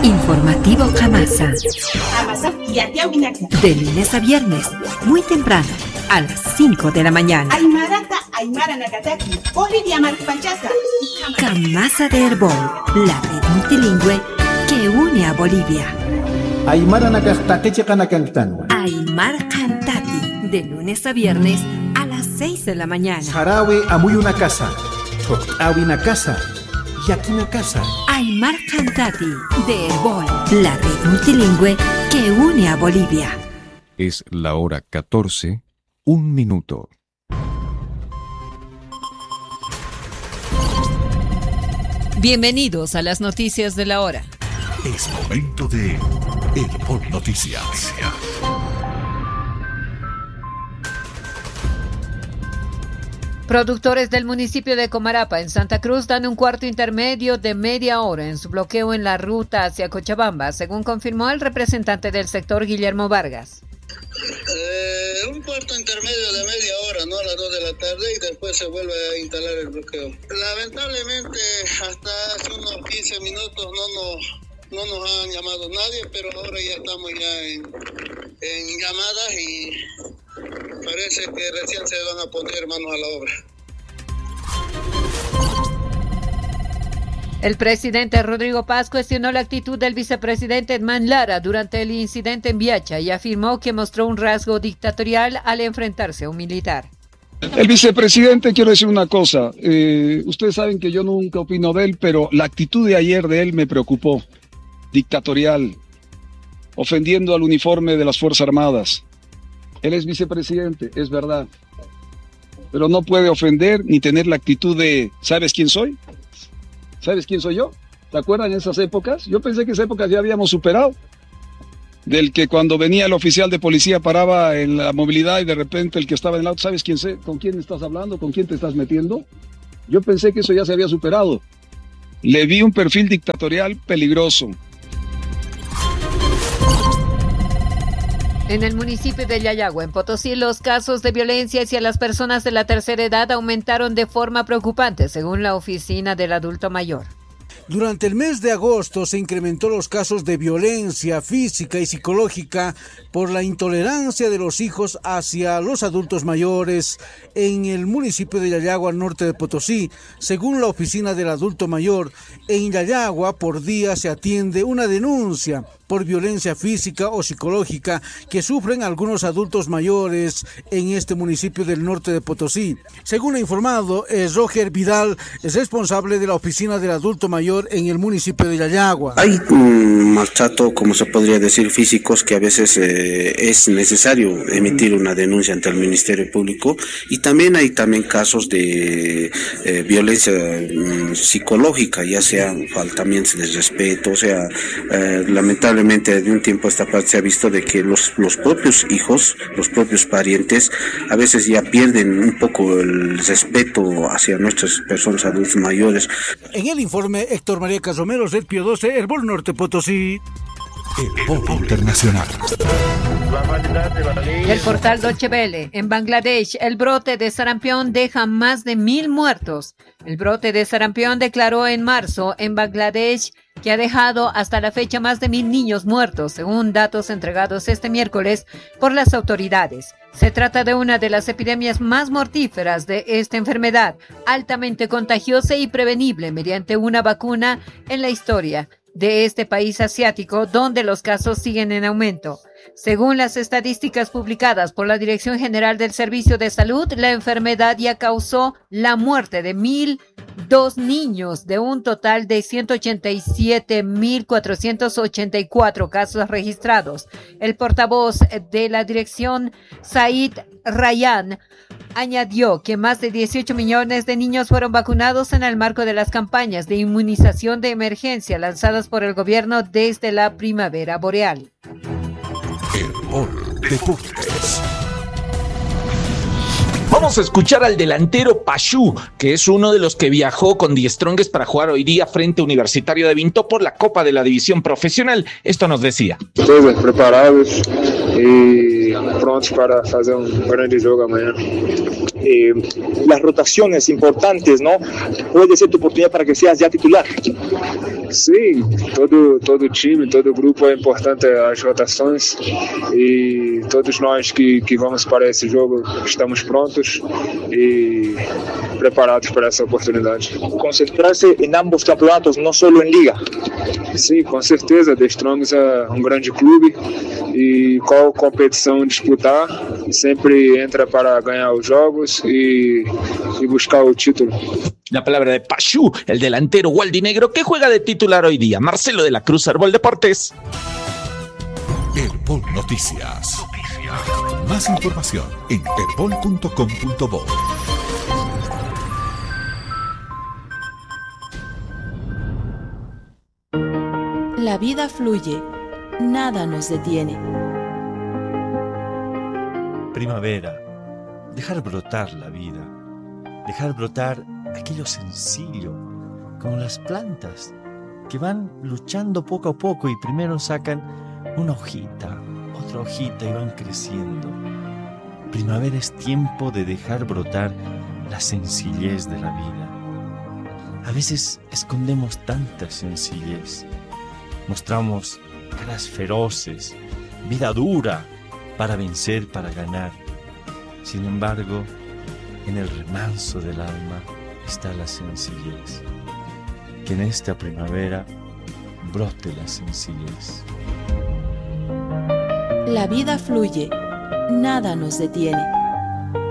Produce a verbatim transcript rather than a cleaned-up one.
Informativo Jamasa. De lunes a viernes, muy temprano, a las cinco de la mañana. Jamasa de Herbol, la red multilingüe que une a Bolivia. Aymara Nakastaki Kanakantan. Aymar Cantati, de lunes a viernes, a las seis de la mañana. Jarawe Amuy una casa. Awi una casa. Yaki una casa. Aymar Cantati, de Herbol, la red multilingüe que une a Bolivia. Es la hora catorce, un minuto. Bienvenidos a las noticias de la hora. Es momento de Herbol Noticias. Productores del municipio de Comarapa, en Santa Cruz, dan un cuarto intermedio de media hora en su bloqueo en la ruta hacia Cochabamba, según confirmó el representante del sector, Guillermo Vargas. Eh, un cuarto intermedio de media hora, ¿no? A las dos de la tarde, y después se vuelve a instalar el bloqueo. Lamentablemente, hasta hace unos quince minutos no nos, no nos han llamado nadie, pero ahora ya estamos ya en, en llamadas y parece que recién se van a poner manos a la obra. El presidente Rodrigo Paz cuestionó la actitud del vicepresidente Edman Lara durante el incidente en Viacha y afirmó que mostró un rasgo dictatorial al enfrentarse a un militar. El vicepresidente, quiero decir una cosa, eh, ustedes saben que yo nunca opino de él, pero la actitud de ayer de él me preocupó, dictatorial, ofendiendo al uniforme de las Fuerzas Armadas. Él es vicepresidente, es verdad, pero no puede ofender ni tener la actitud de, ¿sabes quién soy? ¿Sabes quién soy yo? ¿Te acuerdan esas épocas? Yo pensé que esas épocas ya habíamos superado. Del que cuando venía el oficial de policía paraba en la movilidad y de repente el que estaba en el auto, ¿sabes quién sé? ¿Con quién estás hablando? ¿Con quién te estás metiendo? Yo pensé que eso ya se había superado. Le vi un perfil dictatorial peligroso. En el municipio de Yayagua, en Potosí, los casos de violencia hacia las personas de la tercera edad aumentaron de forma preocupante, según la Oficina del Adulto Mayor. Durante el mes de agosto se incrementó los casos de violencia física y psicológica por la intolerancia de los hijos hacia los adultos mayores en el municipio de Yayagua, al norte de Potosí. Según la Oficina del Adulto Mayor, en Yayagua por día se atiende una denuncia por violencia física o psicológica que sufren algunos adultos mayores en este municipio del norte de Potosí. Según ha informado, es Roger Vidal, es responsable de la Oficina del Adulto Mayor en el municipio de Yayagua. Hay un maltrato, como se podría decir, físicos, que a veces eh, es necesario emitir una denuncia ante el Ministerio Público, y también hay también casos de eh, violencia eh, psicológica, ya sea faltamientos de respeto, o sea, eh, lamentablemente de un tiempo a esta parte se ha visto de que los, los propios hijos, los propios parientes, a veces ya pierden un poco el respeto hacia nuestras personas adultos mayores. En el informe, Héctor María Casomero, Red Pío doce, Herbol Norte Potosí. Herbol Internacional. El portal Deutsche Welle, en Bangladesh, el brote de sarampión deja más de mil muertos. El brote de sarampión declaró en marzo en Bangladesh que ha dejado hasta la fecha más de mil niños muertos, según datos entregados este miércoles por las autoridades. Se trata de una de las epidemias más mortíferas de esta enfermedad, altamente contagiosa y prevenible mediante una vacuna en la historia de este país asiático, donde los casos siguen en aumento. Según las estadísticas publicadas por la Dirección General del Servicio de Salud, la enfermedad ya causó la muerte de mil dos niños, de un total de ciento ochenta y siete mil cuatrocientos ochenta y cuatro casos registrados. El portavoz de la dirección, Said Rayyan, añadió que más de dieciocho millones de niños fueron vacunados en el marco de las campañas de inmunización de emergencia lanzadas por el gobierno desde la primavera boreal. Herbol Deportes. Vamos a escuchar al delantero Pachú, que es uno de los que viajó con Die Strongest para jugar hoy día frente a Universitario de Vinto por la Copa de la División Profesional. Esto nos decía. Todos preparados, e prontos para fazer um grande jogo amanhã. Eh, las rotaciones importantes, ¿no? Puede ser tu oportunidad para que seas ya titular. Sim, todo, todo time, todo grupo é importante as rotações e todos nós que, que vamos para esse jogo estamos prontos e preparados para essa oportunidade. Concentrarse em ambos campeonatos, não só em Liga. Sim, com certeza. The Strongest é um grande clube e qual competição disputar, sempre entra para ganhar os jogos e, e buscar o título. La palabra de Pachu, el delantero gualdinegro que juega de titular hoy día. Marcelo de la Cruz, Herbol Deportes. Herbol Noticias. Noticias. Más información en herbol punto com punto bo. La vida fluye, nada nos detiene. Primavera, dejar brotar la vida, dejar brotar aquello sencillo, como las plantas que van luchando poco a poco y primero sacan una hojita, otra hojita y van creciendo. Primavera es tiempo de dejar brotar la sencillez de la vida. A veces escondemos tanta sencillez, mostramos caras feroces, vida dura para vencer, para ganar. Sin embargo, en el remanso del alma está la sencillez. Que en esta primavera brote la sencillez. La vida fluye, nada nos detiene.